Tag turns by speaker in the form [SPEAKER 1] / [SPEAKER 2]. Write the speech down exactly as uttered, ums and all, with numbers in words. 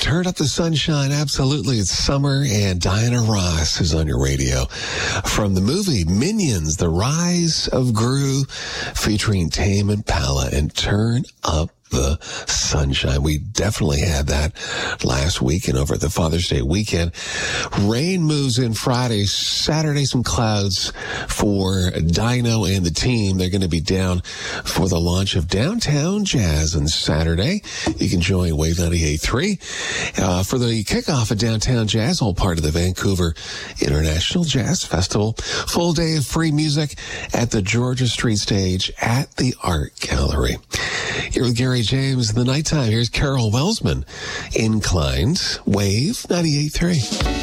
[SPEAKER 1] Turn up the sunshine. Absolutely. It's summer, and Diana Ross is on your radio from the movie Minions, The Rise of Gru, featuring Tame Impala, and Turn Up the Sunshine. We definitely had that last weekend over at the Father's Day weekend. Rain moves in Friday. Saturday, some clouds for Dino and the team. They're going to be down for the launch of Downtown Jazz on Saturday. You can join Wave ninety-eight point three uh, for the kickoff of Downtown Jazz, all part of the Vancouver International Jazz Festival. Full day of free music at the Georgia Street Stage at the Art Gallery. Here with Gary James in the nighttime. Here's Carol Welsman, Inclined, Wave ninety-eight point three.